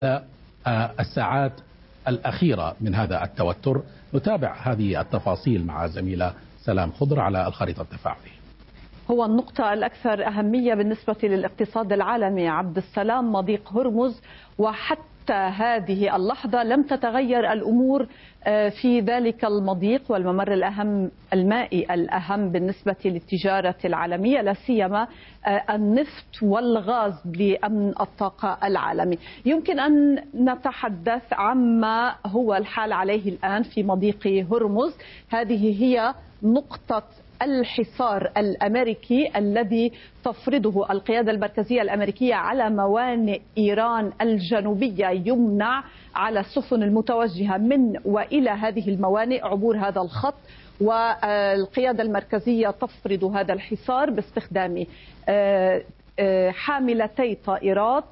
الساعات الأخيرة من هذا التوتر. نتابع هذه التفاصيل مع زميلة سلام خضر على الخريطة التفاعلية. هو النقطة الأكثر أهمية بالنسبة للاقتصاد العالمي عبد السلام مضيق هرمز، وحتى هذه اللحظة لم تتغير الأمور في ذلك المضيق والممر الأهم المائي الأهم بالنسبة للتجارة العالمية، لا سيما النفط والغاز لأمن الطاقة العالمي. يمكن أن نتحدث عما هو الحال عليه الآن في مضيق هرمز. هذه هي نقطة الحصار الأمريكي الذي تفرضه القيادة المركزية الأمريكية على موانئ إيران الجنوبية، يمنع على السفن المتوجهة من وإلى هذه الموانئ عبور هذا الخط، والقيادة المركزية تفرض هذا الحصار باستخدام حاملتي طائرات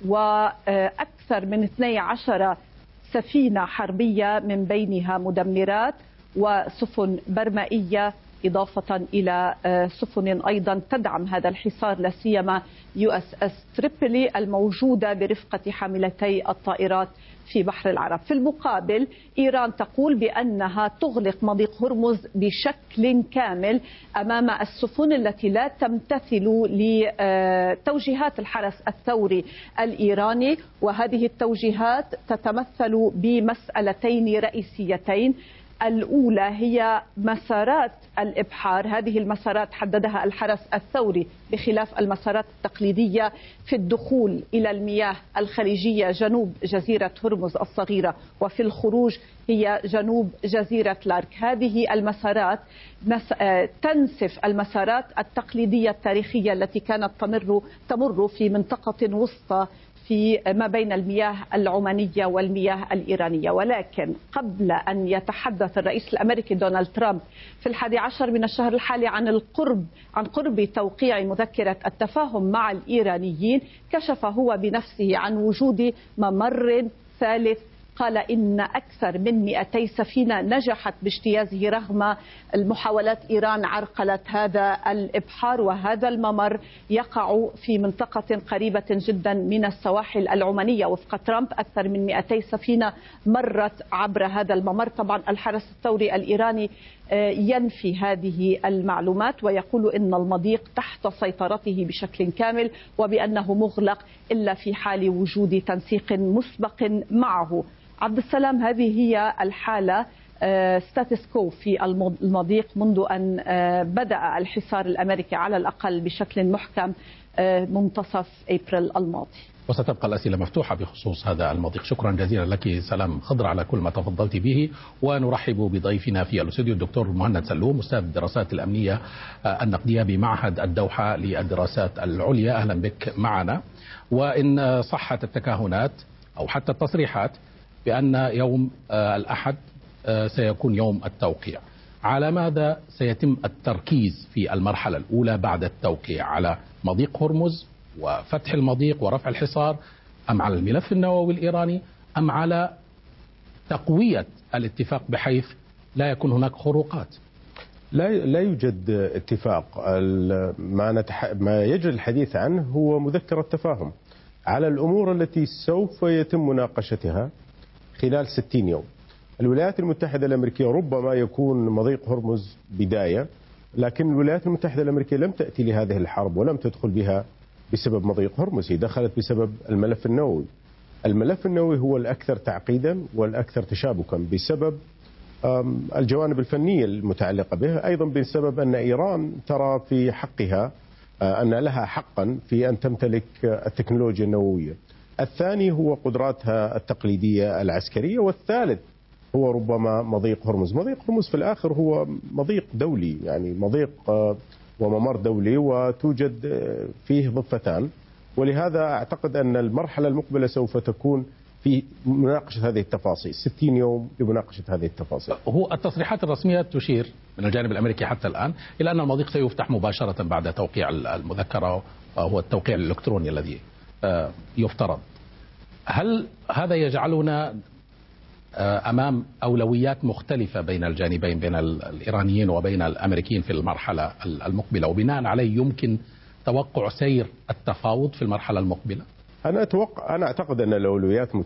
وأكثر من 12 سفينة حربية من بينها مدمرات وسفن برمائية، إضافة إلى سفن أيضا تدعم هذا الحصار، لا سيما USS تريبولي الموجودة برفقة حاملتي الطائرات في بحر العرب. في المقابل إيران تقول بأنها تغلق مضيق هرمز بشكل كامل أمام السفن التي لا تمتثل لتوجيهات الحرس الثوري الإيراني، وهذه التوجيهات تتمثل بمسألتين رئيسيتين. الأولى هي مسارات الإبحار، هذه المسارات حددها الحرس الثوري بخلاف المسارات التقليدية في الدخول إلى المياه الخليجية جنوب جزيرة هرمز الصغيرة، وفي الخروج هي جنوب جزيرة لارك. هذه المسارات تنسف المسارات التقليدية التاريخية التي كانت تمر في منطقة وسطى في ما بين المياه العمانية والمياه الإيرانية. ولكن قبل أن يتحدث الرئيس الأمريكي دونالد ترامب في 11 من الشهر الحالي عن قرب توقيع مذكرة التفاهم مع الإيرانيين، كشف هو بنفسه عن وجود ممر ثالث. قال إن أكثر من 200 سفينة نجحت باجتيازه رغم المحاولات إيران عرقلة هذا الإبحار، وهذا الممر يقع في منطقة قريبة جدا من السواحل العمانية. وفق ترامب أكثر من 200 سفينة مرت عبر هذا الممر. طبعا الحرس الثوري الإيراني ينفي هذه المعلومات ويقول إن المضيق تحت سيطرته بشكل كامل وبأنه مغلق إلا في حال وجود تنسيق مسبق معه. عبد السلام، هذه هي الحالة ستاتس كو في المضيق منذ أن بدأ الحصار الأمريكي على الأقل بشكل محكم منتصف أبريل الماضي. وستبقى الأسئلة مفتوحة بخصوص هذا المضيق. شكرا جزيلا لك سلام خضر على كل ما تفضلت به. ونرحب بضيفنا في الاستوديو الدكتور مهند سلوم، أستاذ الدراسات الأمنية النقدية بمعهد الدوحة للدراسات العليا. أهلا بك معنا. وإن صحت التكهنات أو حتى التصريحات بأن يوم الأحد سيكون يوم التوقيع، على ماذا سيتم التركيز في المرحلة الأولى بعد التوقيع؟ على مضيق هرمز وفتح المضيق ورفع الحصار، أم على الملف النووي الإيراني، أم على تقوية الاتفاق بحيث لا يكون هناك خروقات؟ لا يوجد اتفاق. ما يجري الحديث عنه هو مذكرة تفاهم على الأمور التي سوف يتم مناقشتها خلال 60 يوم. الولايات المتحدة الأمريكية ربما يكون مضيق هرمز بداية، لكن الولايات المتحدة الأمريكية لم تأتي لهذه الحرب ولم تدخل بها بسبب مضيق هرمز، هي دخلت بسبب الملف النووي. الملف النووي هو الأكثر تعقيدا والأكثر تشابكا بسبب الجوانب الفنية المتعلقة به، أيضا بسبب أن إيران ترى في حقها أن لها حقا في أن تمتلك التكنولوجيا النووية. الثاني هو قدراتها التقليدية العسكرية، والثالث هو ربما مضيق هرمز. مضيق هرمز في الآخر هو مضيق دولي، يعني مضيق وممر دولي وتوجد فيه ضفتان، ولهذا أعتقد أن المرحلة المقبلة سوف تكون في مناقشة هذه التفاصيل. 60 يوم لمناقشة هذه التفاصيل. هو التصريحات الرسمية تشير من الجانب الأمريكي حتى الآن إلى أن المضيق سيفتح مباشرة بعد توقيع المذكرة، وهو التوقيع الإلكتروني الذي يفترض. هل هذا يجعلنا أمام أولويات مختلفة بين الجانبين، بين الإيرانيين وبين الأمريكيين في المرحلة المقبلة، وبناء عليه يمكن توقع سير التفاوض في المرحلة المقبلة؟ أنا أعتقد أن الأولويات